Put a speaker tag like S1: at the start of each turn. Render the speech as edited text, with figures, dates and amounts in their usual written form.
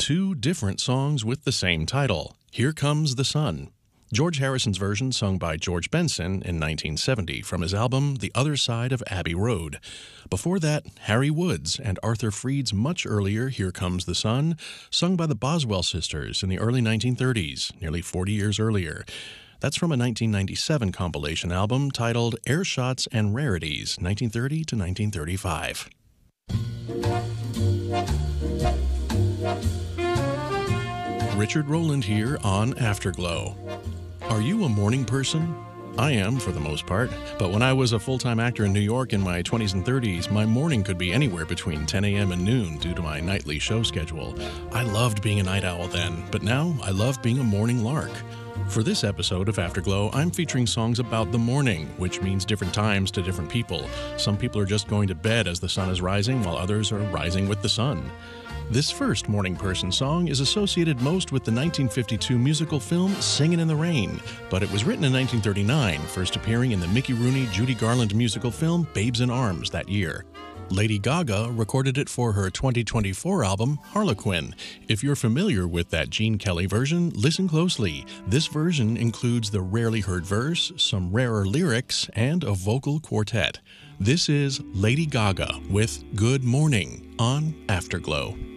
S1: two different songs with the same title, Here Comes the Sun. George Harrison's version sung by George Benson in 1970 from his album The Other Side of Abbey Road. Before that, Harry Woods and Arthur Freed's much earlier Here Comes the Sun, sung by the Boswell sisters in the early 1930s, nearly 40 years earlier. That's from a 1997 compilation album titled Air Shots and Rarities, 1930 to 1935. Richard Rowland here on Afterglow. Are you a morning person? I am, for the most part, but when I was a full-time actor in New York in my 20s and 30s, my morning could be anywhere between 10 a.m. and noon due to my nightly show schedule. I loved being a night owl then, but now I love being a morning lark. For this episode of Afterglow, I'm featuring songs about the morning, which means different times to different people. Some people are just going to bed as the sun is rising, while others are rising with the sun. This first morning person song is associated most with the 1952 musical film Singin' in the Rain, but it was written in 1939, first appearing in the Mickey Rooney, Judy Garland musical film Babes in Arms that year. Lady Gaga recorded it for her 2024 album, Harlequin. If you're familiar with that Gene Kelly version, listen closely. This version includes the rarely heard verse, some rarer lyrics, and a vocal quartet. This is Lady Gaga with Good Morning on Afterglow.